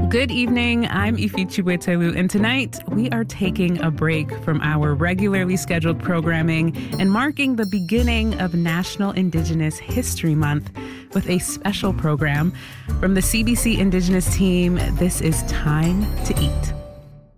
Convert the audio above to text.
Good evening, I'm Ifi Chiwetelu, and tonight we are taking a break from our regularly scheduled programming and marking the beginning of National Indigenous History Month with a special program. From the CBC Indigenous team, this is Time to Eat.